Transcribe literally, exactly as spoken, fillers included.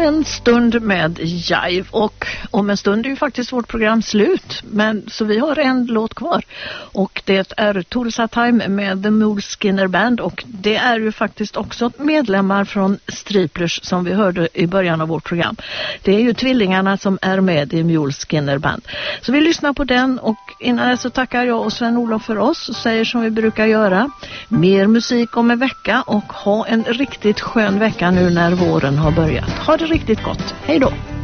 en stund med Jive, och om en stund är ju faktiskt vårt program slut, men så vi har en låt kvar och det är Tulsa Time med The Muleskinner Band, och det är ju faktiskt också medlemmar från Striplers som vi hörde i början av vårt program. Det är ju tvillingarna som är med i Muleskinner Band. Så vi lyssnar på den, och innan det så tackar jag och Sven-Olof för oss och säger som vi brukar göra: mer musik om en vecka, och ha en riktigt skön vecka nu när våren har börjat. Ha det riktigt gott. Hej då!